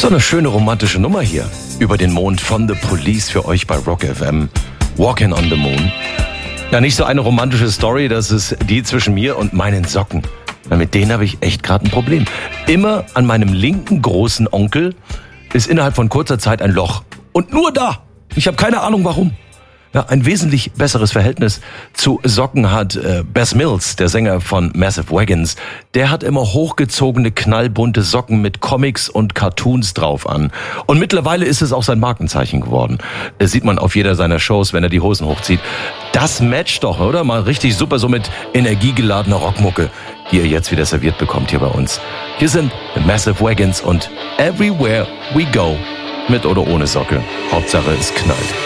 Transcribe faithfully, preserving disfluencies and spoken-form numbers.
So eine schöne romantische Nummer hier. Über den Mond von The Police für euch bei Rock F M. Walking on the Moon. Ja, nicht so eine romantische Story, das ist die zwischen mir und meinen Socken. Weil mit denen habe ich echt gerade ein Problem. Immer an meinem linken großen Onkel ist innerhalb von kurzer Zeit ein Loch. Und nur da. Ich habe keine Ahnung warum. Ja, ein wesentlich besseres Verhältnis zu Socken hat äh, Bess Mills, der Sänger von Massive Wagons. Der hat immer hochgezogene, knallbunte Socken mit Comics und Cartoons drauf an. Und mittlerweile ist es auch sein Markenzeichen geworden. Das sieht man auf jeder seiner Shows, wenn er die Hosen hochzieht. Das matcht doch, oder? Mal richtig super so mit energiegeladener Rockmucke, die ihr jetzt wieder serviert bekommt hier bei uns. Hier sind The Massive Wagons und Everywhere We Go. Mit oder ohne Socke. Hauptsache es knallt.